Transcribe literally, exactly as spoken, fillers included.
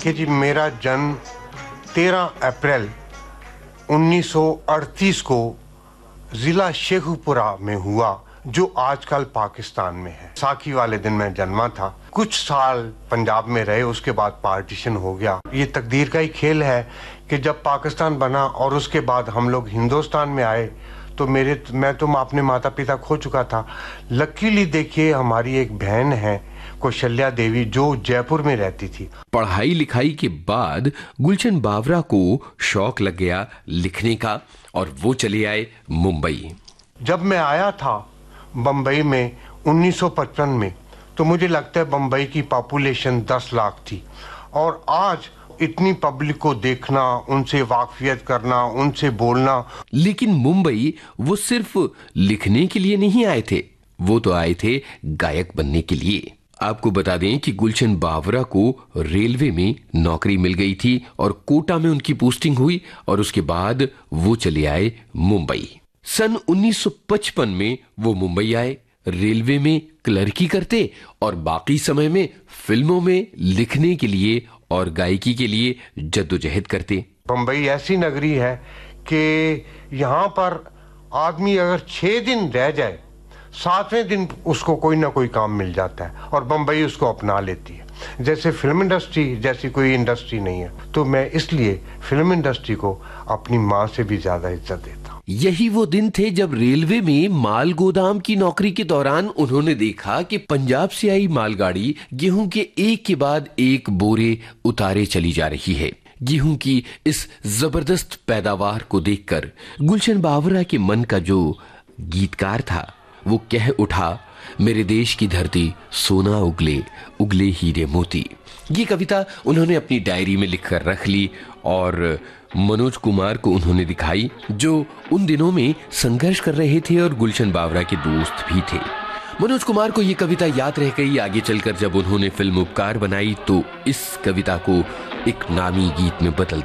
देखिए जी, मेरा जन्म तेरह अप्रैल उन्नीस सौ अड़तीस को जिला शेखुपुरा में हुआ, जो आजकल पाकिस्तान में है। साखी वाले दिन मैं जन्मा था। कुछ साल पंजाब में रहे, उसके बाद पार्टीशन हो गया। ये तकदीर का ही खेल है कि जब पाकिस्तान बना और उसके बाद हम लोग हिंदुस्तान में आए तो मेरे मैं तो अपने माता पिता खो चुका था। लकीली देखिए, हमारी एक बहन है कौशल्या देवी, जो जयपुर में रहती थी। पढ़ाई लिखाई के बाद गुलशन बावरा को शौक लग गया लिखने का और वो चले आए मुंबई। जब मैं आया था बम्बई में उन्नीस सौ पचपन में, तो मुझे लगता है बम्बई की पॉपुलेशन दस लाख थी, और आज इतनी पब्लिक को देखना, उनसे वाकफियत करना, उनसे बोलना। लेकिन मुंबई वो सिर्फ लिखने के लिए नहीं आए थे, वो तो आए थे गायक बनने के लिए। आपको बता दें कि गुलशन बावरा को रेलवे में नौकरी मिल गई थी और कोटा में उनकी पोस्टिंग हुई और उसके बाद वो चले आए मुंबई। सन उन्नीस सौ पचपन में वो मुंबई आए, रेलवे में क्लर्की करते और बाकी समय में फिल्मों में लिखने के लिए और गायकी के लिए जद्दोजहद करते। बम्बई ऐसी नगरी है कि यहाँ पर आदमी अगर छह दिन रह जाए, सातवें दिन उसको कोई ना कोई काम मिल जाता है और बम्बई उसको अपना लेती है। जैसे फिल्म इंडस्ट्री जैसी कोई इंडस्ट्री नहीं है, तो मैं इसलिए फिल्म इंडस्ट्री को अपनी माँ से भी ज्यादा इज्जत देता हूँ। यही वो दिन थे जब रेलवे में माल गोदाम की नौकरी के दौरान उन्होंने देखा कि पंजाब से आई मालगाड़ी गेहूं के एक के बाद एक बोरे उतारे चली जा रही है। गेहूं की इस जबरदस्त पैदावार को देखकर गुलशन बावरा के मन का जो गीतकार था वो कह उठा, मेरे देश की धरती सोना उगले उगले हीरे मोती। ये कविता उन्होंने अपनी डायरी में लिखकर रख ली और मनोज कुमार को उन्होंने दिखाई, जो उन दिनों में संघर्ष कर रहे थे और गुलशन बावरा के दोस्त भी थे। मनोज कुमार को ये कविता याद रह गई। आगे चलकर जब उन्होंने फिल्म उपकार बनाई तो इस कविता को एक नामी गीत में बदल